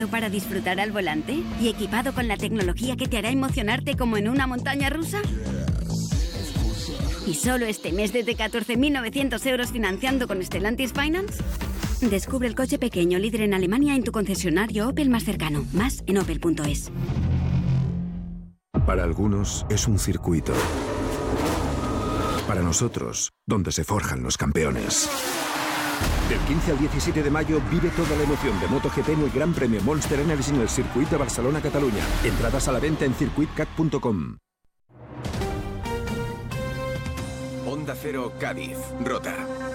para disfrutar al volante y equipado con la tecnología que te hará emocionarte como en una montaña rusa? ¿Y solo este mes desde 14.900 euros financiando con Stellantis Finance? Descubre el coche pequeño líder en Alemania en tu concesionario Opel más cercano. Más en opel.es. Para algunos es un circuito. Para nosotros, donde se forjan los campeones. Del 15 al 17 de mayo vive toda la emoción de MotoGP en el Gran Premio Monster Energy en el circuito de Barcelona-Cataluña. Entradas a la venta en circuitcat.com. Onda Cero Cádiz, Rota.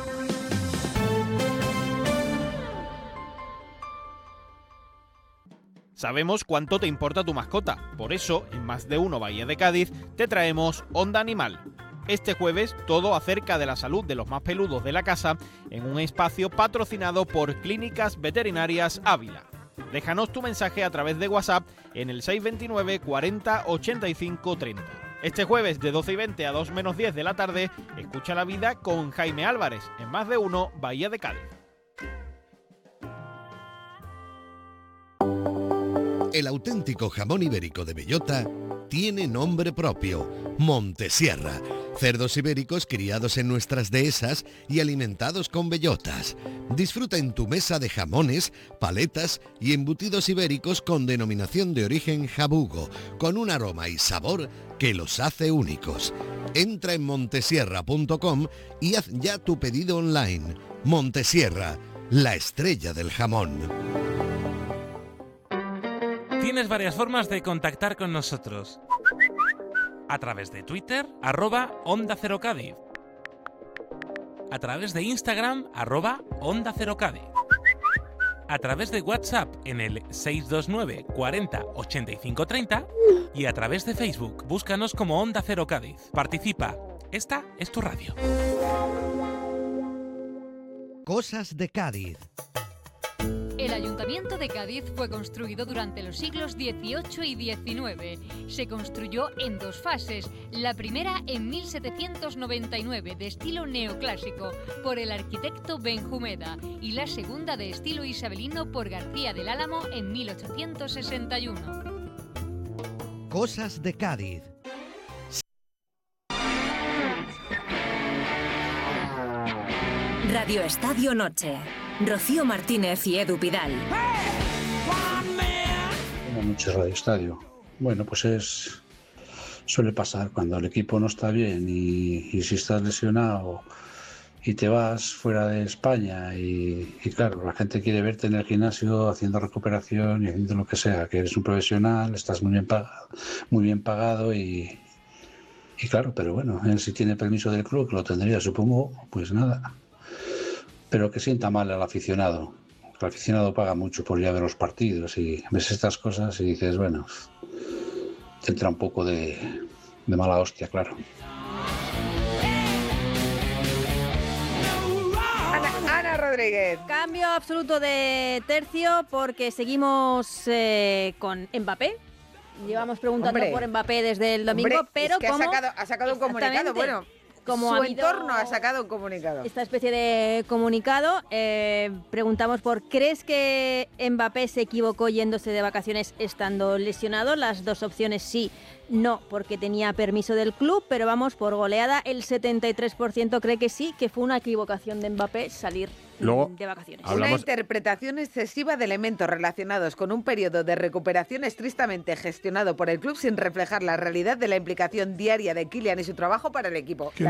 Sabemos cuánto te importa tu mascota, por eso, en Más de Uno Bahía de Cádiz, te traemos Onda Animal. Este jueves, todo acerca de la salud de los más peludos de la casa, en un espacio patrocinado por Clínicas Veterinarias Ávila. Déjanos tu mensaje a través de WhatsApp en el 629 40 85 30. Este jueves, de 12:20 a 2 menos 10 de la tarde, escucha la vida con Jaime Álvarez, en Más de Uno Bahía de Cádiz. El auténtico jamón ibérico de bellota tiene nombre propio, Montesierra. Cerdos ibéricos criados en nuestras dehesas y alimentados con bellotas. Disfruta en tu mesa de jamones, paletas y embutidos ibéricos con denominación de origen jabugo, con un aroma y sabor que los hace únicos. Entra en montesierra.com y haz ya tu pedido online. Montesierra, la estrella del jamón. Tienes varias formas de contactar con nosotros. A través de Twitter, @Onda Cero Cádiz. A través de Instagram, @Onda Cero Cádiz. A través de WhatsApp en el 629 40 85 30 y a través de Facebook, búscanos como Onda Cero Cádiz. Participa, esta es tu radio. Cosas de Cádiz. El Ayuntamiento de Cádiz fue construido durante los siglos XVIII y XIX. Se construyó en dos fases. La primera en 1799, de estilo neoclásico, por el arquitecto Benjumeda, y la segunda de estilo isabelino por García del Álamo en 1861. Cosas de Cádiz. Radio Estadio Noche. Rocío Martínez y Edu Pidal. Mucho Radio Estadio. Bueno, pues suele pasar cuando el equipo no está bien y si estás lesionado y te vas fuera de España y claro, la gente quiere verte en el gimnasio haciendo recuperación y haciendo lo que sea, que eres un profesional, estás muy bien pagado y claro, pero bueno, él si tiene permiso del club, que lo tendría, supongo, pues nada. Pero que sienta mal al aficionado. El aficionado paga mucho por ir a ver los partidos y ves estas cosas y dices, bueno, te entra un poco de mala hostia, claro. Ana Rodríguez. Cambio absoluto de tercio porque seguimos con Mbappé. Llevamos preguntando por Mbappé desde el domingo, pero es que ha sacado un comunicado, bueno. Como su entorno ha sacado un comunicado. Esta especie de comunicado. Preguntamos ¿crees que Mbappé se equivocó yéndose de vacaciones estando lesionado? Las dos opciones sí, no, porque tenía permiso del club, pero vamos, por goleada, el 73% cree que sí, que fue una equivocación de Mbappé salir de vacaciones. Una interpretación excesiva de elementos relacionados con un periodo de recuperación estrictamente gestionado por el club sin reflejar la realidad de la implicación diaria de Kylian y su trabajo para el equipo. ¿Quién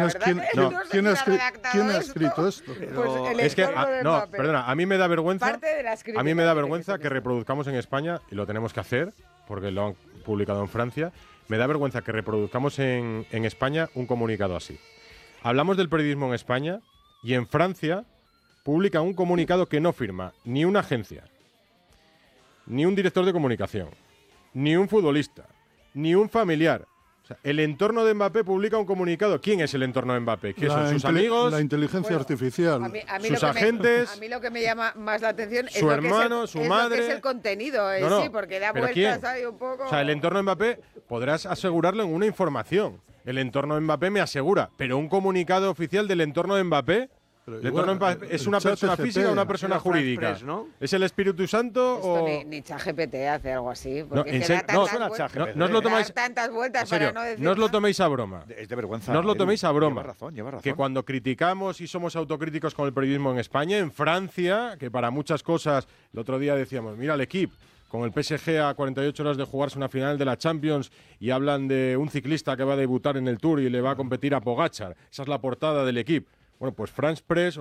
ha escrito esto? Pues es que, perdona, a mí me da vergüenza. Parte de las críticas. A mí me da vergüenza que reproduzcamos en España, y lo tenemos que hacer, porque lo han publicado en Francia, me da vergüenza que reproduzcamos en España un comunicado así. Hablamos del periodismo en España y en Francia publica un comunicado que no firma ni una agencia, ni un director de comunicación, ni un futbolista, ni un familiar. O sea, el entorno de Mbappé publica un comunicado. ¿Quién es el entorno de Mbappé? ¿Qué son sus amigos? La inteligencia artificial. Sus agentes. A mí lo que me llama más la atención su hermano, su madre. Lo que es el contenido, sí, porque da vueltas ahí un poco. O sea, el entorno de Mbappé podrás asegurarlo en una información. El entorno de Mbappé me asegura, pero un comunicado oficial del entorno de Mbappé. El entorno de Mbappé es una persona física o una persona jurídica. Press, ¿no? ¿Es el Espíritu Santo o...? Ni ChatGPT hace algo así. No, Porque en se da serio, tantas no os lo tomáis... tantas vueltas para no decir no os lo nada. toméis a broma. Es de vergüenza. No os lo toméis a broma. Lleva razón. Que cuando criticamos y somos autocríticos con el periodismo en España, en Francia, que para muchas cosas, el otro día decíamos, mira el equipo, con el PSG a 48 horas de jugarse una final de la Champions y hablan de un ciclista que va a debutar en el Tour y le va a competir a Pogačar. Esa es la portada del equipo. Bueno, pues France Press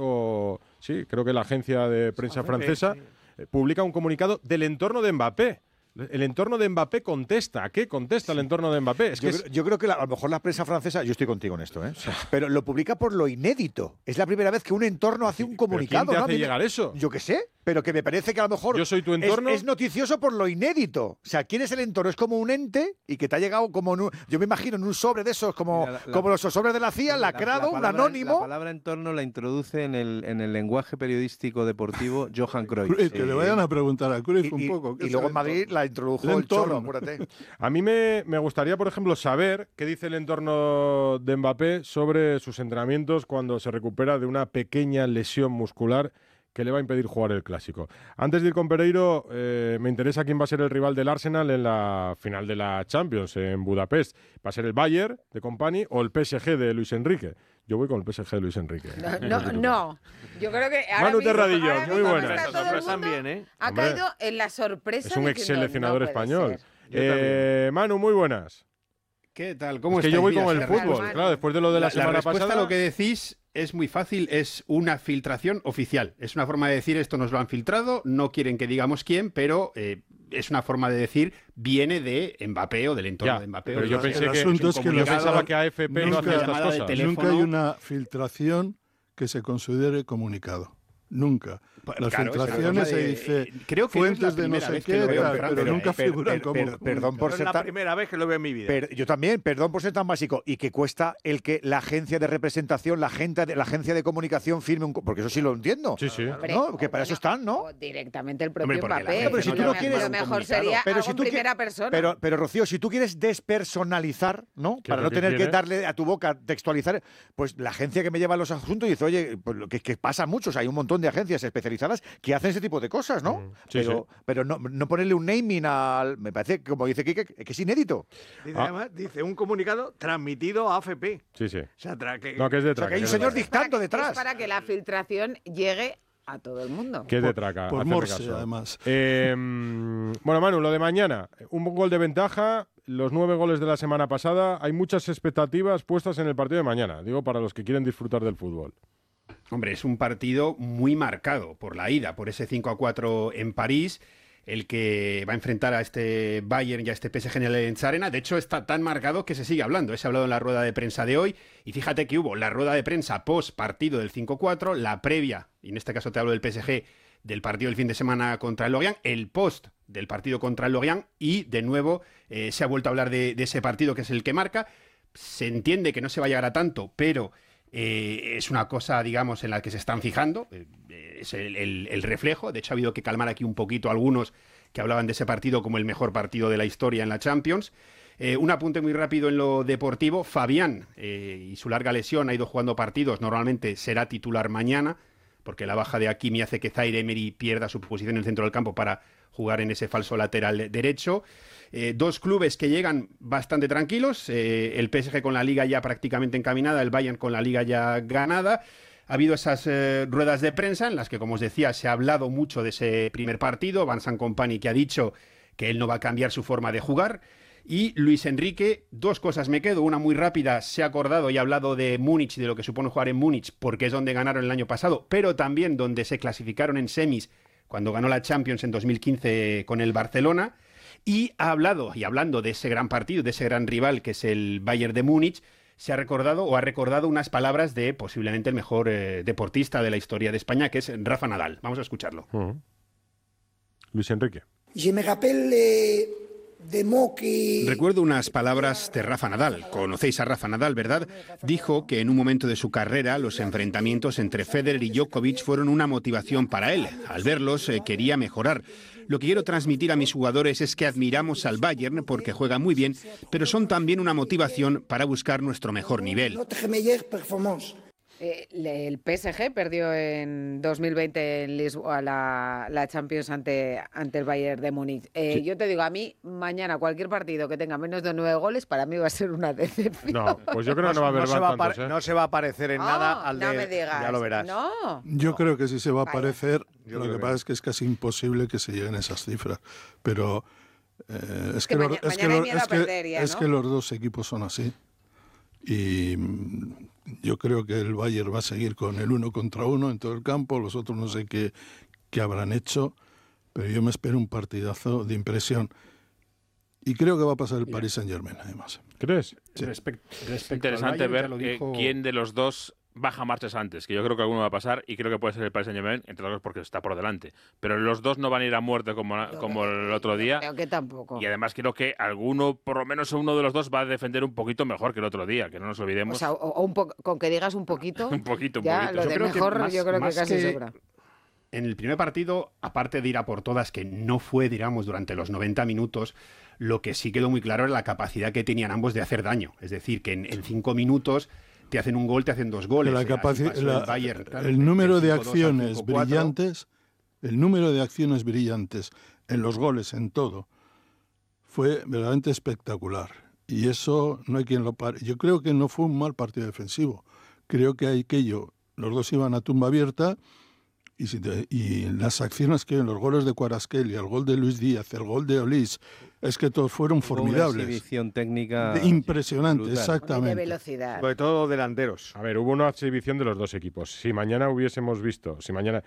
sí, creo que la agencia de prensa francesa publica un comunicado del entorno de Mbappé. El entorno de Mbappé contesta. ¿A qué contesta el entorno de Mbappé? Yo creo que a lo mejor la prensa francesa, yo estoy contigo en esto, pero lo publica por lo inédito. Es la primera vez que un entorno hace un comunicado. ¿Quién te hace ¿no? llegar eso? Yo qué sé, pero que me parece que a lo mejor ¿Yo soy tu entorno? Es noticioso por lo inédito. O sea, ¿quién es el entorno? Es como un ente y que te ha llegado como yo me imagino en un sobre de esos, como los sobres de la CIA, lacrado, un anónimo. La palabra entorno la introduce en el lenguaje periodístico deportivo Johan Cruyff. Que le vayan a preguntar a Cruyff un poco. Y luego en Madrid la introdujo el Cholo, acuérdate. A mí me gustaría, por ejemplo, saber qué dice el entorno de Mbappé sobre sus entrenamientos cuando se recupera de una pequeña lesión muscular que le va a impedir jugar el Clásico. Antes de ir con Pereiro, me interesa quién va a ser el rival del Arsenal en la final de la Champions en Budapest. ¿Va a ser el Bayern de Company o el PSG de Luis Enrique? Yo voy con el PSG de Luis Enrique. No. Yo creo que ahora Manu mismo, Terradillo, ahora muy mismo buena. está todo el mundo ha caído en la sorpresa. Es un ex seleccionador español. Ser. Manu, muy buenas. ¿Qué tal? ¿Cómo es que estáis? yo voy con Mira, el fútbol, claro, después de lo de la semana respuesta pasada. a lo que decís es muy fácil, es una filtración oficial. Es una forma de decir esto nos lo han filtrado, no quieren que digamos quién, pero es una forma de decir viene de Mbappé o del entorno de Mbappé. Pero yo pensé que yo pensaba que AFP no hacía estas cosas. Nunca hay una filtración que se considere comunicado. Nunca. Las filtraciones se dice creo que fuentes no es la de no primera sé vez qué, que lo veo en tal, Francia, pero nunca figuran como... Perdón por comunicados. ser Es la primera vez que lo veo en mi vida. Yo también, perdón por ser tan básico. Y que cuesta el que la agencia de representación, la agencia de comunicación firme un... Porque eso sí lo entiendo. Sí, sí. ¿No? Que para eso están, ¿no? O directamente el propio Mbappé. Pero si tú no quieres... Lo mejor sería algo en primera persona. Pero Rocío, si tú quieres despersonalizar, ¿no? Para no tener que darle a tu boca textualizar, pues la agencia que me lleva los asuntos dice, oye, pues que pasa mucho. O sea, hay un montón de agencias especializadas que hacen ese tipo de cosas, ¿no? Pero no ponerle un naming al... Me parece, como dice Quique, que es inédito. Además, dice un comunicado transmitido a AFP. Sí, sí. O sea, No, que es de traca. que hay un señor dictando detrás. Es para que la filtración llegue a todo el mundo. Que es de traca. Por hazme Morse, caso. además. Bueno, Manu, lo de mañana. Un gol de ventaja, los 9 goles de la semana pasada. Hay muchas expectativas puestas en el partido de mañana. Digo, para los que quieren disfrutar del fútbol. Hombre, es un partido muy marcado por la ida, por ese 5-4 en París, el que va a enfrentar a este Bayern y a este PSG en el Allianz Arena. De hecho, está tan marcado que se sigue hablando. Se ha hablado en la rueda de prensa de hoy. Y fíjate que hubo la rueda de prensa post partido del 5-4, la previa, y en este caso te hablo del PSG, del partido del fin de semana contra el Lorient, el post del partido contra el Lorient, y de nuevo se ha vuelto a hablar de ese partido que es el que marca. Se entiende que no se va a llegar a tanto, pero... es una cosa, digamos, en la que se están fijando, es el reflejo. De hecho, ha habido que calmar aquí un poquito a algunos que hablaban de ese partido como el mejor partido de la historia en la Champions. Un apunte muy rápido en lo deportivo. Fabián y su larga lesión, ha ido jugando partidos, normalmente será titular mañana, porque la baja de Hakimi hace que Zaire Emery pierda su posición en el centro del campo para jugar en ese falso lateral derecho. Dos clubes que llegan bastante tranquilos, el PSG con la Liga ya prácticamente encaminada, el Bayern con la Liga ya ganada. Ha habido esas ruedas de prensa en las que, como os decía, se ha hablado mucho de ese primer partido. Vincent Kompany, que ha dicho que él no va a cambiar su forma de jugar. Y Luis Enrique, dos cosas me quedo. Una muy rápida, se ha acordado y ha hablado de Múnich, de lo que supone jugar en Múnich, porque es donde ganaron el año pasado, pero también donde se clasificaron en semis cuando ganó la Champions en 2015 con el Barcelona. Y ha hablado, y hablando de ese gran partido, de ese gran rival que es el Bayern de Múnich, ha recordado unas palabras de posiblemente el mejor deportista de la historia de España, que es Rafa Nadal. Vamos a escucharlo. Luis Enrique. Recuerdo unas palabras de Rafa Nadal. Conocéis a Rafa Nadal, ¿verdad? Dijo que en un momento de su carrera los enfrentamientos entre Federer y Djokovic fueron una motivación para él. Al verlos quería mejorar. Lo que quiero transmitir a mis jugadores es que admiramos al Bayern porque juega muy bien, pero son también una motivación para buscar nuestro mejor nivel. El PSG perdió en 2020 en Lisboa la Champions ante el Bayern de Múnich. Yo te digo, a mí mañana cualquier partido que tenga menos de 9 goles para mí va a ser una decepción. No, pues yo creo que no va a haber tantos, no se va a parecer en nada al de... No me digas. Ya lo verás. No. Yo creo que sí se va a parecer. Lo que pasa es que es casi imposible que se lleguen esas cifras. Pero es que los dos equipos son así. Y yo creo que el Bayern va a seguir con el 1 contra 1 en todo el campo, los otros no sé qué habrán hecho, pero yo me espero un partidazo de impresión. Y creo que va a pasar el Paris Saint-Germain, además. ¿Crees? Sí. Interesante ver quién de los dos baja marchas antes, que yo creo que alguno va a pasar y creo que puede ser el Paris Saint-Germain, entre otros porque está por delante. Pero los dos no van a ir a muerte como el otro día. Creo que tampoco. Y además creo que alguno, por lo menos uno de los dos, va a defender un poquito mejor que el otro día, que no nos olvidemos. O sea, con que digas un poquito. un poquito. Lo de mejor yo creo que casi sobra. En el primer partido, aparte de ir a por todas, que no fue, digamos, durante los 90 minutos, lo que sí quedó muy claro era la capacidad que tenían ambos de hacer daño. Es decir, que en 5 minutos te hacen un gol, te hacen 2 goles. El número de acciones brillantes, en los goles, en todo, fue verdaderamente espectacular. Y eso no hay quien lo pare. Yo creo que no fue un mal partido defensivo. Creo que los dos iban a tumba abierta. Y las acciones que en los goles de Kvaratskhelia, el gol de Luis Díaz, el gol de Olís, es que todos fueron formidables. Una exhibición técnica impresionante, brutal. exactamente. Y de velocidad. Sobre todo delanteros. A ver, hubo una exhibición de los dos equipos. Si hoy hubiésemos visto,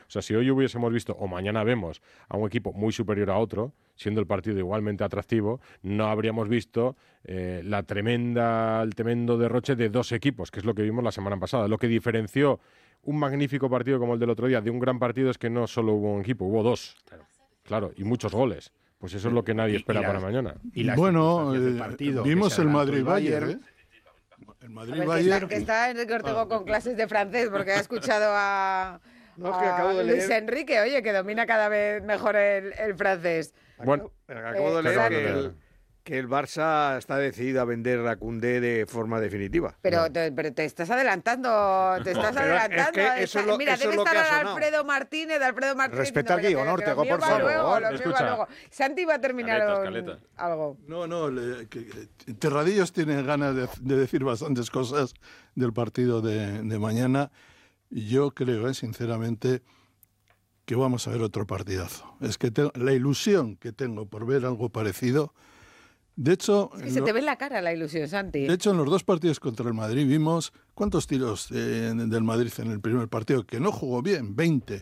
o mañana vemos a un equipo muy superior a otro, siendo el partido igualmente atractivo, no habríamos visto el tremendo derroche de dos equipos, que es lo que vimos la semana pasada. Lo que diferenció un magnífico partido como el del otro día de un gran partido es que no solo hubo un equipo, hubo dos. Claro, y muchos goles. Pues eso es lo que nadie espera para mañana. Bueno, vimos el Madrid-Bayern. El Madrid-Bayern. Que está Enrique Ortego con clases de francés porque ha escuchado a Luis Enrique, oye, que domina cada vez mejor el francés. Bueno, acabo de leer que el Barça está decidido a vender a Koundé de forma definitiva. Pero te estás adelantando, Mira, debe estar Alfredo Martínez. Respeta al guion, Ortego, por favor. Luego. Santi va a terminar algo. No, Terradillos tiene ganas de decir bastantes cosas del partido de mañana. Y yo creo, sinceramente, que vamos a ver otro partidazo. Es que la ilusión que tengo por ver algo parecido. De hecho, se te ve en la cara la ilusión, Santi. De hecho, en los dos partidos contra el Madrid vimos cuántos tiros del Madrid en el primer partido, que no jugó bien, 20.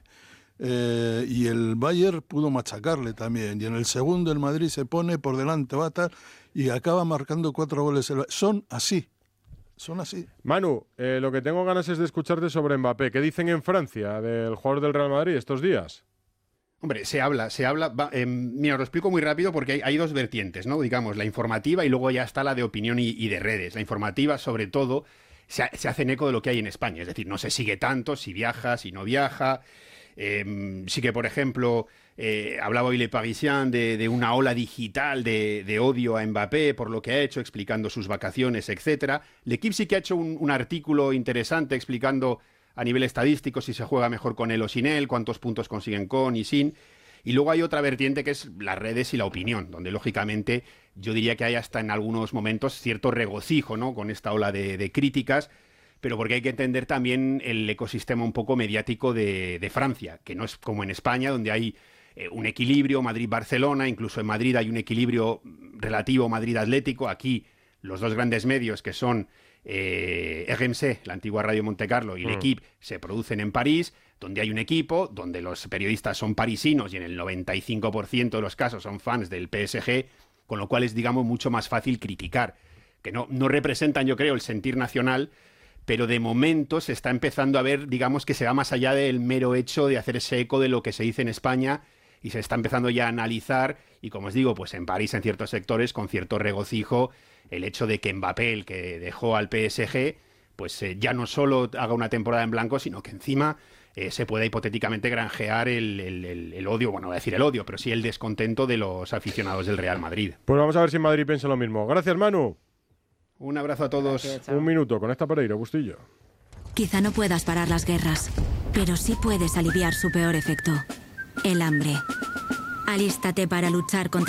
Y el Bayern pudo machacarle también. Y en el segundo el Madrid se pone por delante, y acaba marcando 4 goles. Son así. Manu, lo que tengo ganas es de escucharte sobre Mbappé. ¿Qué dicen en Francia del jugador del Real Madrid estos días? Hombre, se habla. Mira, lo explico muy rápido porque hay dos vertientes, ¿no? Digamos, la informativa y luego ya está la de opinión y de redes. La informativa, sobre todo, se hacen eco de lo que hay en España. Es decir, no se sigue tanto si viaja, si no viaja. Sí que, por ejemplo, hablaba hoy Le Parisien de una ola digital de odio a Mbappé por lo que ha hecho, explicando sus vacaciones, etcétera. L'Equipe sí que ha hecho un artículo interesante explicando a nivel estadístico si se juega mejor con él o sin él, cuántos puntos consiguen con y sin. Y luego hay otra vertiente que es las redes y la opinión, donde lógicamente yo diría que hay hasta en algunos momentos cierto regocijo, ¿no?, con esta ola de críticas, pero porque hay que entender también el ecosistema un poco mediático de Francia, que no es como en España, donde hay un equilibrio, Madrid-Barcelona, incluso en Madrid hay un equilibrio relativo Madrid-Atlético. Aquí los dos grandes medios, que son RMC, la antigua Radio Montecarlo, y L'Equipe, se producen en París, donde hay un equipo, donde los periodistas son parisinos y en el 95% de los casos son fans del PSG, con lo cual es, digamos, mucho más fácil criticar, que no representan, yo creo, el sentir nacional, pero de momento se está empezando a ver, digamos, que se va más allá del mero hecho de hacerse eco de lo que se dice en España, y se está empezando ya a analizar, y como os digo, pues en París, en ciertos sectores, con cierto regocijo, el hecho de que Mbappé, el que dejó al PSG, pues ya no solo haga una temporada en blanco, sino que encima se pueda hipotéticamente granjear el odio, bueno, no voy a decir el odio, pero sí el descontento de los aficionados del Real Madrid. Pues vamos a ver si en Madrid piensa lo mismo. Gracias, Manu. Un abrazo a todos. Gracias, un minuto, con esta Pereira, Bustillo. Quizá no puedas parar las guerras, pero sí puedes aliviar su peor efecto, el hambre. Alístate para luchar contra